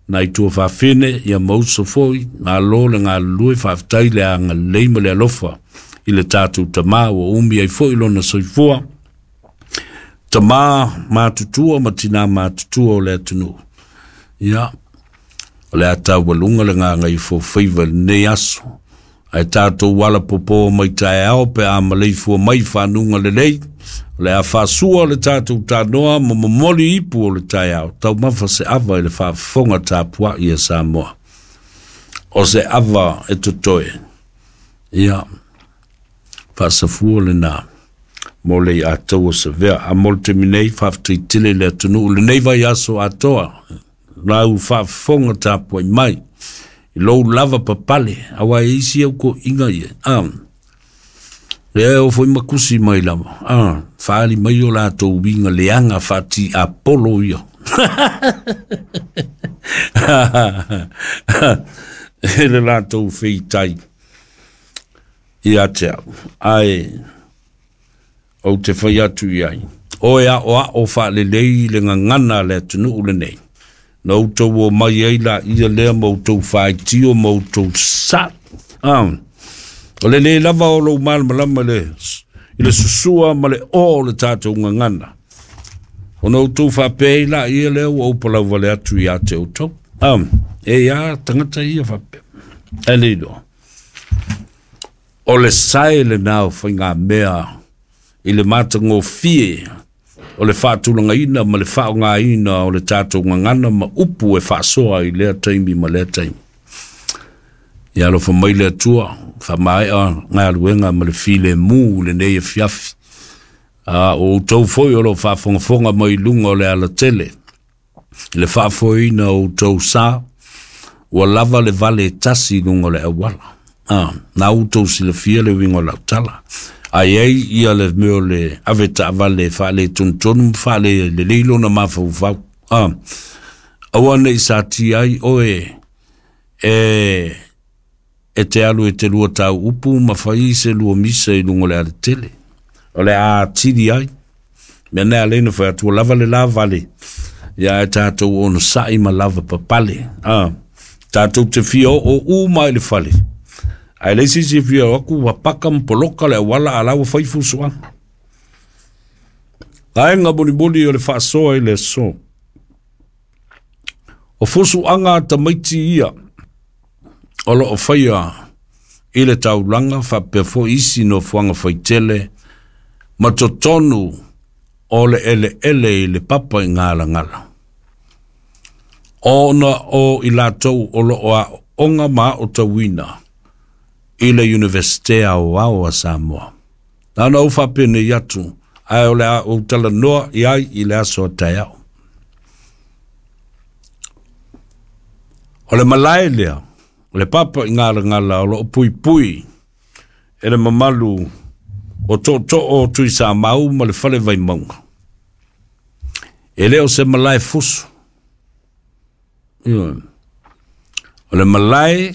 na i tua whawhine ia mausa foi ngā lo le ngā lue whawhtai le a ngā leima le alofa i le tātou tamā o umi ai foi lona soifua tamā mātutua ma tina mātutua o le atunu ia o le atau walunga le ngā ngai fōwhaiva nei aso ai tātou wala popo mai tae ao pe a malei fua mai whanunga le lei le a whasua le tātou tānoa ma mamoli ipu o le tae ao tau mawha se awa i le whaafonga tāpua i a Samoa o se awa e tutoe ia whaasafua le nā mo le a tau o se vea a mol te minei whaaftei tile le atunu le nei vai aso a toa rau whaafonga tāpua i mai i lou lava papale awa e isi au ko inga ia le o foi makusi mai lava whaari mai o lātou winga leanga whati Apollo ia le lātou whitai i atea ai o te whai atu iai o ea o whaale lei le ngangana le atunu ule nei na utou o mai eila ia lea mautou whaiti o mautou sa o le lava o lou malama le i le susua ma le o le tātou ngangana o na utou whapea ila ia lea o upalau wale atu i a te utou e ia tangata ia whapea e leido o le sae le nao whai ngā mea i le matango fie o le whaatulanga ina ma le whaonga ina o le tātou ngangana ma upu e whaasoa i lea taimi ma lea taimi. I alo wha mai lea tua, wha mai a ngā aluenga ma le file mū le nei e fiafi. O tau foi o lo whaafongafonga mai lunga o le ala tele. I le whaafoi ina o tau sā, ua lava le vale tasi lunga o le awala. Nā utau si le fia le wingo lau tala. Ai ia le meo le aveta avale whaale tuntonu whaale le leilo na mawhau whau. Awana i sa ti ai oe e te alu e te lua tau upu ma whai se lua misa i lungo le ale tele. O le a tiri ai. Mea nea leina whai atua lava le la vale. Ia e tātou ono sai ma lava papale. Tātou te fia o mai le whale. Ai leisi si fia waku wapaka mpoloka le wala alawa whaifu soa. Ai ngā boni o le whaasoa i le so. O fusu anga ta maiti ia. Olo o whaia i le taulanga whapefo isi no fuanga whaitele. Matotonu o le ele i le papa i ngala. Ona o i lātou olo o a onga maa o tawina. I le Universite o a Samoa. Nana u whapene i atu, ai o le a o tala noa i ai i le aso a tai au. O le malai lea, o le papa i ngala o le pui, e le mamalu o to o tui sa mau ma le whale vai maunga. E leo se malai fusu. O le malai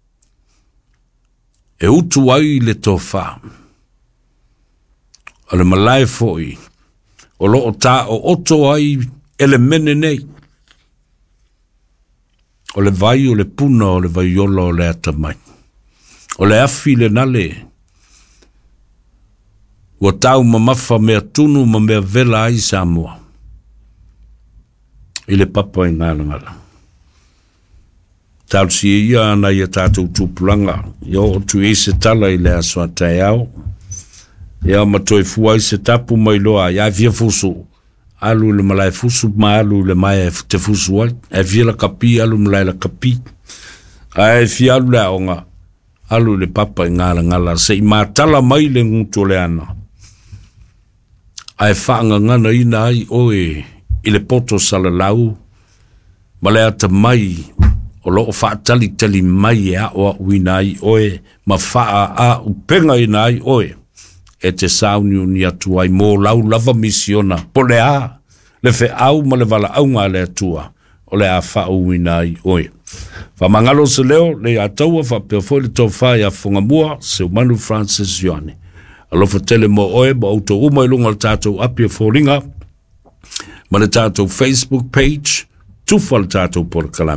e utu ai le tofa. O le malai foi. O lo o ta o oto ai ele mene nei. O le vai o le puna o le vaiola o le atamai. O le afi le nale. Ua tau mamafa mea tunu ma mea vela ai Samoa. I le papa i ngala. Tau si ia ana ia tātou tūpulanga. Ia o tu e se tala i le aso a tai au. Ia matoi fua i se tapu mai loa. Ia via fusu. Alu le malai fusu ma alu le mai te fusu ai. E via la kapi alu malai la kapi. Ai fi alu le aonga. Alu le papa i ngala. Se i mātala mai le nguto le ana. Ai whaanga ngana ina ai oe i le poto salalau. Malai ata mai o lo whaatali tali mai e a o wina ai oe, ma whaa a upenga ina ai oe, e te sauni uni atu ai mō lau lava misiona, po le a, le fe au ma le wala au ngā le atua, o le a wha uina ai oe. Whamangalo se leo, le a taua whapea fo le tau whai a whangamua, se umanu Francis Ioane. Alofa tele mo oe, ma auto uma ilunga le tātou apia fōringa, ma le tātou Facebook page, tufal tātou por